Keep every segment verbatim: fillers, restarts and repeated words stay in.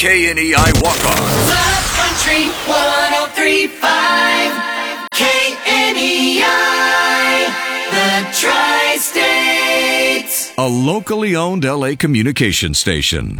K N E I walk-ons. Love Country one oh three point five K N E I, the Tri-States. A locally owned L A communication station.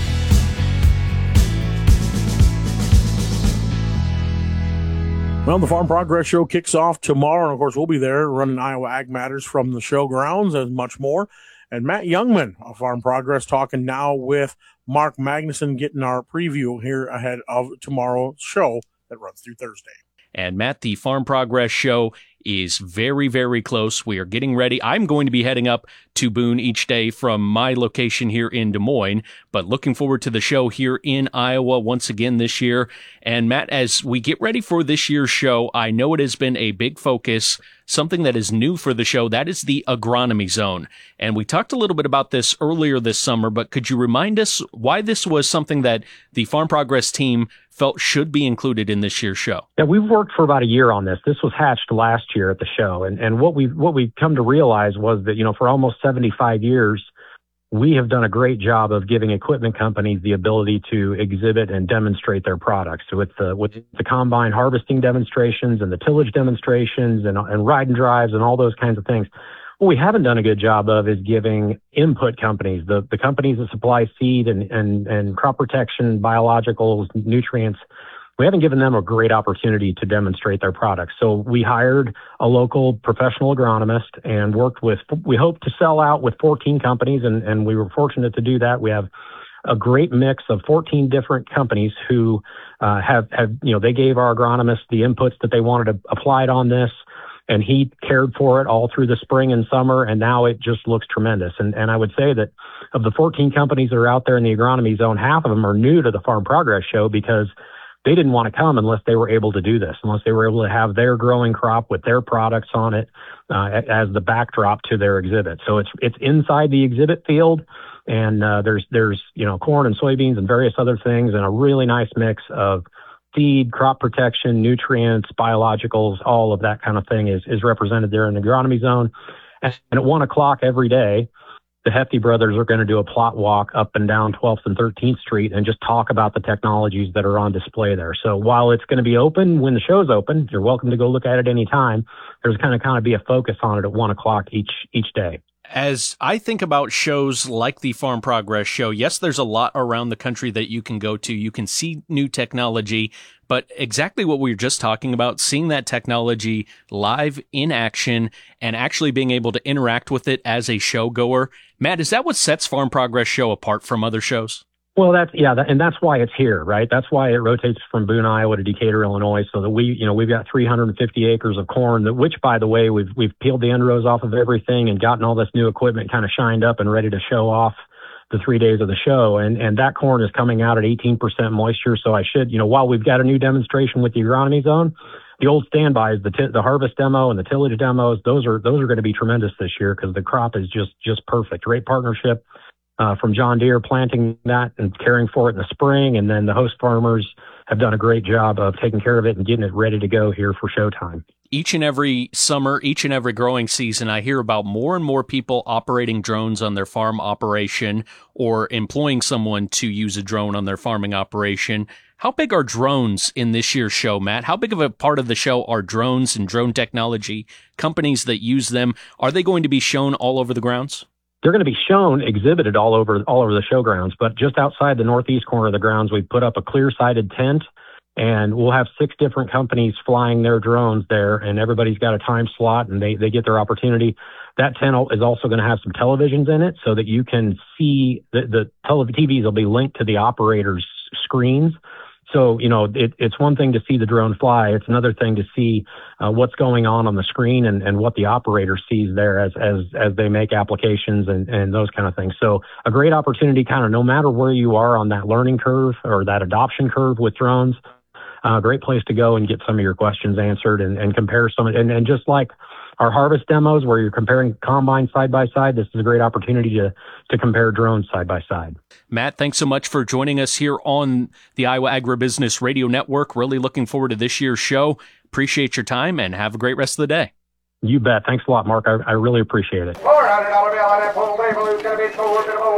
Well, the Farm Progress Show kicks off tomorrow, and of course, we'll be there running Iowa Ag Matters from the showgrounds and much more. And Matt Youngman of Farm Progress talking now with Mark Magnuson, getting our preview here ahead of tomorrow's show that runs through Thursday. And Matt, the Farm Progress Show is very, very close. We are getting ready. I'm going to be heading up to Boone each day from my location here in Des Moines, but looking forward to the show here in Iowa once again this year. And Matt, as we get ready for this year's show, I know it has been a big focus, something that is new for the show. That is the agronomy zone. And we talked a little bit about this earlier this summer, but could you remind us why this was something that the Farm Progress team felt should be included in this year's show? Yeah, we've worked for about a year on this. This was hatched last year at the show. And, and what we what we come to realize was that, you know, for almost seventy-five years, we have done a great job of giving equipment companies the ability to exhibit and demonstrate their products. So with the, with the combine harvesting demonstrations and the tillage demonstrations and, and ride and drives and all those kinds of things. What we haven't done a good job of is giving input companies, the, the companies that supply seed and, and, and crop protection, biologicals, nutrients. We haven't given them a great opportunity to demonstrate their products. So we hired a local professional agronomist and worked with, we hope to sell out with fourteen companies, and, and we were fortunate to do that. We have a great mix of fourteen different companies who uh, have, have, you know, they gave our agronomist the inputs that they wanted to apply it on this, and he cared for it all through the spring and summer, and now it just looks tremendous. And, and I would say that of the fourteen companies that are out there in the agronomy zone, half of them are new to the Farm Progress Show because they didn't want to come unless they were able to do this, unless they were able to have their growing crop with their products on it uh, as the backdrop to their exhibit. So it's it's inside the exhibit field, and uh, there's there's you know corn and soybeans and various other things, and a really nice mix of seed, crop protection, nutrients, biologicals, all of that kind of thing is is represented there in the agronomy zone. And at one o'clock every day, the Hefty brothers are going to do a plot walk up and down twelfth and thirteenth Street and just talk about the technologies that are on display there. So while it's going to be open when the show's open, you're welcome to go look at it anytime. There's going to kind of be a focus on it at one o'clock each each day. As I think about shows like the Farm Progress Show, yes, there's a lot around the country that you can go to. You can see new technology, but exactly what we were just talking about, seeing that technology live in action and actually being able to interact with it as a show goer. Matt, is that what sets Farm Progress Show apart from other shows? Well, that's, yeah, that, and that's why it's here, right? That's why it rotates from Boone, Iowa to Decatur, Illinois, so that we, you know, we've got three hundred fifty acres of corn, that, which, by the way, we've, we've peeled the end rows off of everything and gotten all this new equipment kind of shined up and ready to show off the three days of the show. And, and that corn is coming out at eighteen percent moisture. So I should, you know, while we've got a new demonstration with the agronomy zone, the old standbys, the t- the harvest demo and the tillage demos, those are, those are going to be tremendous this year because the crop is just, just perfect. Great partnership. Uh, from John Deere planting that and caring for it in the spring. And then the host farmers have done a great job of taking care of it and getting it ready to go here for showtime. Each and every summer, each and every growing season, I hear about more and more people operating drones on their farm operation or employing someone to use a drone on their farming operation. How big are drones in this year's show, Matt? How big of a part of the show are drones and drone technology, companies that use them? Are they going to be shown all over the grounds? They're going to be shown, exhibited all over all over the showgrounds, but just outside the northeast corner of the grounds, we put up a clear-sided tent, and we'll have six different companies flying their drones there, and everybody's got a time slot, and they, they get their opportunity. That tent is also going to have some televisions in it so that you can see the, the tele- T Vs will be linked to the operators' screens. So, you know, it, it's one thing to see the drone fly. It's another thing to see uh, what's going on on the screen and, and what the operator sees there as as as they make applications and, and those kind of things. So a great opportunity kind of no matter where you are on that learning curve or that adoption curve with drones, a uh, great place to go and get some of your questions answered and, and compare some. And, and just like our harvest demos where you're comparing combines side by side, this is a great opportunity to to compare drones side by side. Matt, thanks so much for joining us here on the Iowa Agribusiness Radio Network. Really looking forward to this year's show. Appreciate your time and have a great rest of the day. You bet. Thanks a lot, Mark. I, I really appreciate it. four hundred dollars bill on that full label is going to be sold.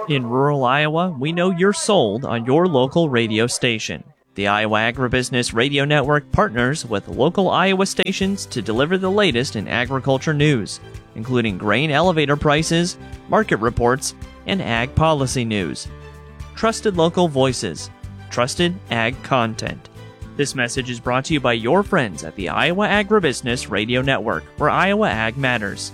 In rural Iowa, we know you're sold on your local radio station. The Iowa Agribusiness Radio Network partners with local Iowa stations to deliver the latest in agriculture news, including grain elevator prices, market reports, and ag policy news. Trusted local voices, trusted ag content. This message is brought to you by your friends at the Iowa Agribusiness Radio Network, where Iowa Ag matters.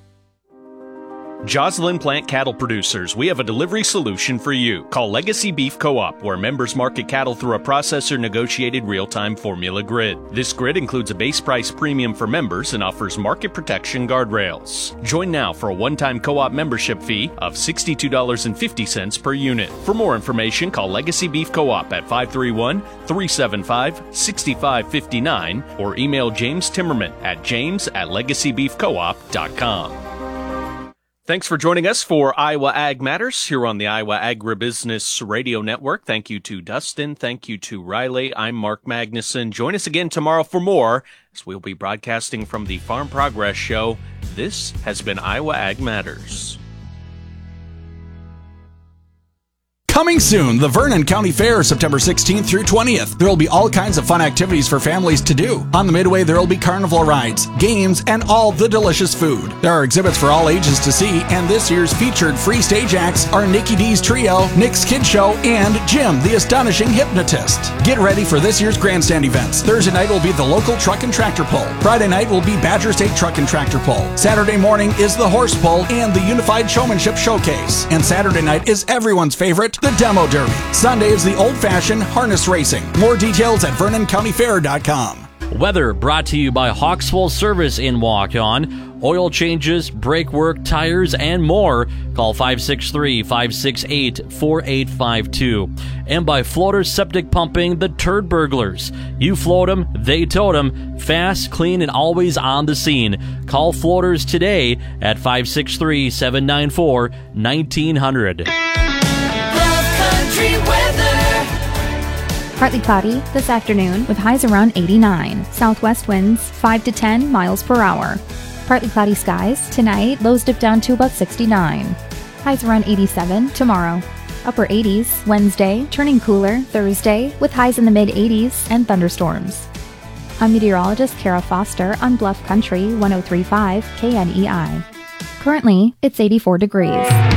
Joslyn Plant Cattle Producers, we have a delivery solution for you. Call Legacy Beef Co-op, where members market cattle through a processor-negotiated real-time formula grid. This grid includes a base price premium for members and offers market protection guardrails. Join now for a one-time co-op membership fee of sixty-two dollars and fifty cents per unit. For more information, call Legacy Beef Co-op at five three one, three seven five, six five five nine or email James Timmerman at james at legacy beef co op dot com. Thanks for joining us for Iowa Ag Matters here on the Iowa Agribusiness Radio Network. Thank you to Dustin. Thank you to Riley. I'm Mark Magnuson. Join us again tomorrow for more, as we'll be broadcasting from the Farm Progress Show. This has been Iowa Ag Matters. Coming soon, the Vernon County Fair, September sixteenth through twentieth. There will be all kinds of fun activities for families to do. On the Midway, there will be carnival rides, games, and all the delicious food. There are exhibits for all ages to see, and this year's featured free stage acts are Nikki D's Trio, Nick's Kid Show, and Jim, the Astonishing Hypnotist. Get ready for this year's grandstand events. Thursday night will be the local truck and tractor pull. Friday night will be Badger State Truck and Tractor Pull. Saturday morning is the horse pull and the Unified Showmanship Showcase. And Saturday night is everyone's favorite, the Demo Derby. Sunday is the old-fashioned harness racing. More details at vernon county fair dot com. Weather brought to you by Hawkswell Service in Waukon. Oil changes, brake work, tires, and more. Call five six three, five six eight, four eight five two. And by Floater Septic Pumping, the Turd Burglars. You float them, they tote them. Fast, clean, and always on the scene. Call Floaters today at five six three, seven nine four, one nine zero zero. Country weather. Partly cloudy this afternoon with highs around eighty-nine. Southwest winds five to ten miles per hour. Partly cloudy skies tonight. Lows dip down to about sixty-nine. Highs around eighty-seven tomorrow. Upper eighties Wednesday, turning cooler Thursday with highs in the mid eighties and thunderstorms. I'm meteorologist Kara Foster on Bluff Country one oh three point five K N E I. Currently, it's eighty-four degrees.